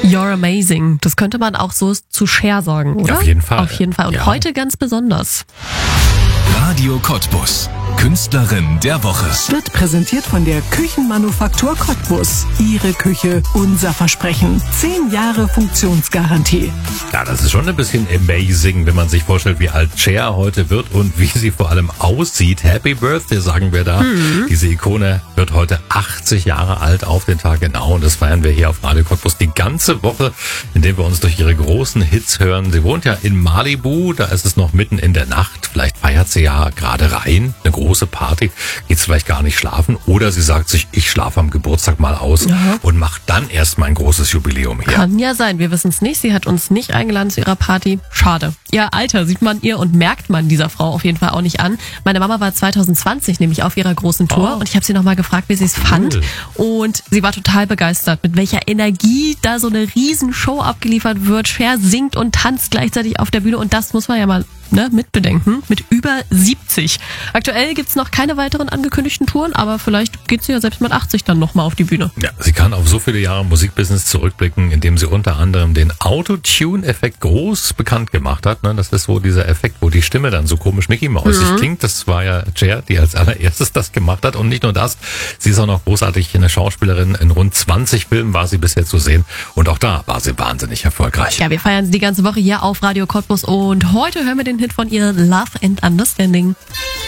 You're amazing. Das könnte man auch so zu Cher sagen, oder? Auf jeden Fall. Auf jeden Fall. Und Ja. heute ganz besonders. Radio Cottbus. Künstlerin der Woche. Wird präsentiert von der Küchenmanufaktur Cottbus. Ihre Küche, unser Versprechen. 10 Jahre Funktionsgarantie. Ja, das ist schon ein bisschen amazing, wenn man sich vorstellt, wie alt Cher heute wird und wie sie vor allem aussieht. Happy Birthday, sagen wir da. Diese Ikone wird heute 80 Jahre alt auf den Tag genau. Und das feiern wir hier auf Radio Cottbus die ganze Woche, indem wir uns durch ihre großen Hits hören. Sie wohnt ja in Malibu, da ist es noch mitten in der Nacht. Vielleicht feiert sie ja gerade rein, eine große Party, geht vielleicht gar nicht schlafen. Oder sie sagt sich, ich schlafe am Geburtstag mal aus und macht dann erst mein großes Jubiläum hier. Kann ja sein, wir wissen es nicht. Sie hat uns nicht eingeladen zu ihrer Party. Schade. Ihr Alter sieht man ihr und merkt man dieser Frau auf jeden Fall auch nicht an. Meine Mama war 2020 nämlich auf ihrer großen Tour und ich habe sie nochmal gefragt, wie sie es fand. Und sie war total begeistert, mit welcher Energie da so eine Riesenshow abgeliefert wird. Cher singt und tanzt gleichzeitig auf der Bühne und das muss man ja mal mitbedenken, mit über 70. Aktuell gibt's noch keine weiteren angekündigten Touren, aber vielleicht geht sie ja selbst mit 80 dann nochmal auf die Bühne. Ja, sie kann auf so viele Jahre Musikbusiness zurückblicken, indem sie unter anderem den Autotune-Effekt groß bekannt gemacht hat. Das ist so dieser Effekt, wo die Stimme dann so komisch Mickey Mausig klingt. Das war ja Cher, die als allererstes das gemacht hat. Und nicht nur das, sie ist auch noch großartig eine Schauspielerin. In rund 20 Filmen war sie bisher zu sehen. Und auch da war sie wahnsinnig erfolgreich. Ja, wir feiern sie die ganze Woche hier auf Radio Cottbus und heute hören wir den Hit von ihr, Love and Understanding.